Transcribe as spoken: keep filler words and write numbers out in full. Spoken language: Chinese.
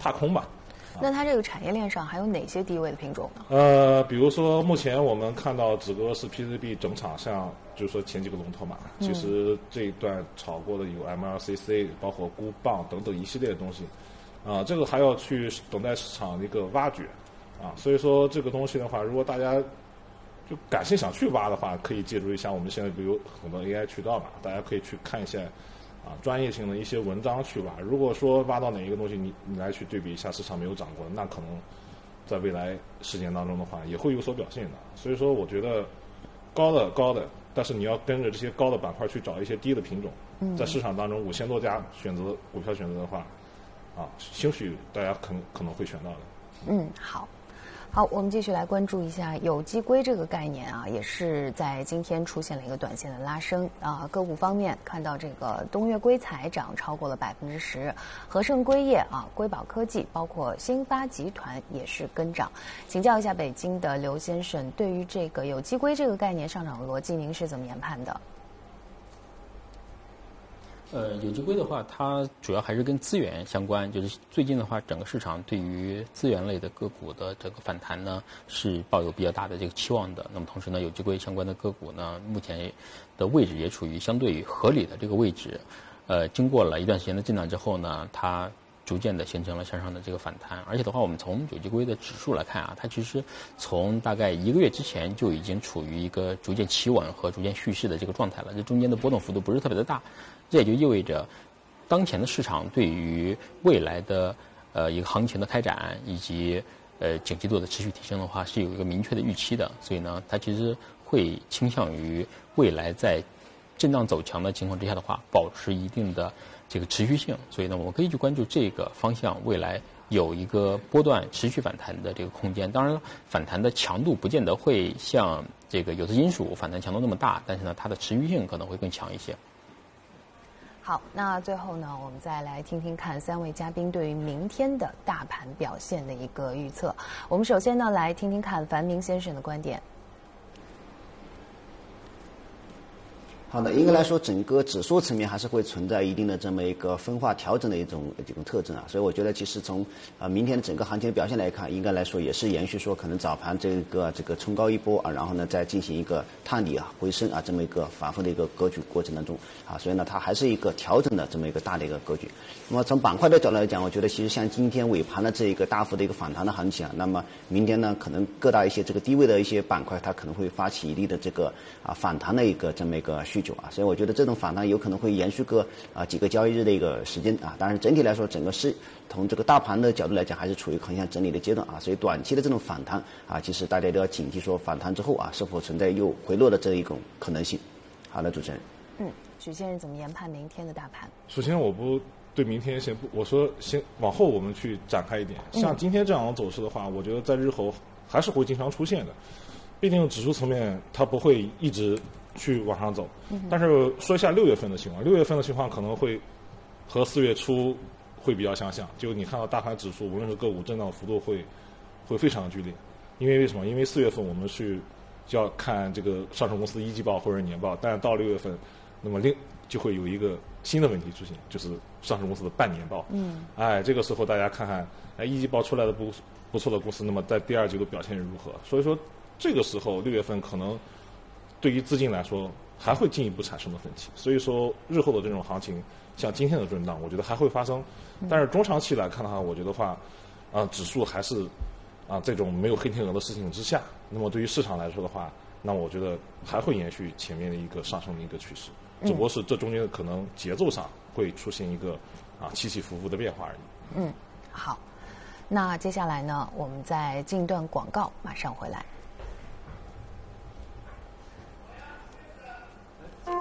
踏空吧。 那它这个产业链上还有哪些低位的品种呢？ 呃，比如说目前我们看到只不过是 P C B 整场像，就是说前几个龙头嘛， 嗯、 其实这一段炒过的有 M L C C， 包括钴棒等等一系列的东西，啊、呃，这个还要去等待市场的一个挖掘，啊，所以说这个东西的话，如果大家就感兴趣想去挖的话，可以借助一下我们现在比如很多 A I 渠道嘛，大家可以去看一下。啊，专业性的一些文章去挖。如果说挖到哪一个东西，你你来去对比一下市场没有涨过，那可能在未来时间当中的话，也会有所表现的。所以说，我觉得高的高的，但是你要跟着这些高的板块去找一些低的品种。嗯、在市场当中五千多家选择股票选择的话，啊，兴许大家可能可能会选到的。 嗯，好。好，我们继续来关注一下有机硅这个概念啊，也是在今天出现了一个短线的拉升啊。个股方面，看到这个东岳硅材涨超过了百分之十，和盛硅业啊、硅宝科技，包括新发集团也是跟涨。请教一下北京的刘先生，对于这个有机硅这个概念上涨逻辑，您是怎么研判的？ 呃，有机硅的话，它主要还是跟资源相关。就是最近的话，整个市场对于资源类的个股的这个反弹呢，是抱有比较大的这个期望的。那么同时呢，有机硅相关的个股呢，目前的位置也处于相对合理的这个位置。呃，经过了一段时间的震荡之后呢，它逐渐的形成了向上的这个反弹。而且的话，我们从有机硅的指数来看啊，它其实从大概一个月之前就已经处于一个逐渐企稳和逐渐蓄势的这个状态了。这中间的波动幅度不是特别的大。这也就意味着，当前的市场对于未来的呃一个行情的开展以及呃景气度的持续提升的话，是有一个明确的预期的。所以呢，它其实会倾向于未来在震荡走强的情况之下的话，保持一定的这个持续性。所以呢，我们可以去关注这个方向，未来有一个波段持续反弹的这个空间。当然了，反弹的强度不见得会像这个有色金属反弹强度那么大，但是呢，它的持续性可能会更强一些。 好，那最后呢，我们再来听听看三位嘉宾对于明天的大盘表现的一个预测。我们首先呢，来听听看樊明先生的观点。 好的，应该来说，整个指数层面还是会存在一定的这么一个分化调整的一种这种特征啊，所以我觉得其实从啊、呃、明天的整个行情的表现来看，应该来说也是延续说可能早盘这个这个冲高一波啊，然后呢再进行一个探底啊回升啊这么一个反复的一个格局过程当中啊，所以呢它还是一个调整的这么一个大的一个格局。那么从板块的角度来讲，我觉得其实像今天尾盘的这一个大幅的一个反弹的行情啊，那么明天呢可能各大一些这个低位的一些板块，它可能会发起一定的这个啊反弹的一个这么一个需求啊，所以我觉得这种反弹有可能会延续个啊几个交易日的一个时间啊。当然整体来说，整个市从这个大盘的角度来讲，还是处于横向整理的阶段啊，所以短期的这种反弹啊，其实大家都要警惕说反弹之后啊是否存在又回落的这一种可能性。好的，主持人。 嗯，许先生怎么研判明天的大盘？ 首先，我不对明天先不，我说先往后我们去展开一点。像今天这样的走势的话，我觉得在日后还是会经常出现的。毕竟指数层面它不会一直去往上走。但是说一下六月份的情况，六月份的情况可能会和四月初会比较相像。就你看到大盘指数，无论是个股震荡幅度会会非常剧烈。因为为什么？因为四月份我们是就要看这个上市公司一季报或者年报，但是到六月份，那么另就会有一个新的问题出现，就是上市公司的半年报。嗯，哎，这个时候大家看看，哎，一季报出来的不不错的公司，那么在第二季度表现如何？所以说，这个时候六月份可能对于资金来说还会进一步产生的分歧。所以说，日后的这种行情，像今天的震荡，我觉得还会发生。但是中长期来看的话，我觉得话，啊、呃，指数还是啊、呃、这种没有黑天鹅的事情之下，那么对于市场来说的话，那我觉得还会延续前面的一个上升的一个趋势。只不过是这中间可能节奏上会出现一个啊起起伏伏的变化而已。 嗯，好，那接下来呢，我们再进一段广告，马上回来。